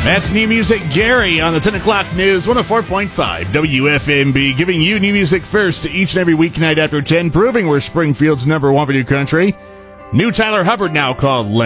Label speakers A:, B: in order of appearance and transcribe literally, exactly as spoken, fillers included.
A: That's New Music Gary on the ten o'clock news, one oh four point five W F M B, giving you new music first each and every weeknight after ten, proving we're Springfield's number one for new country. New Tyler Hubbard now called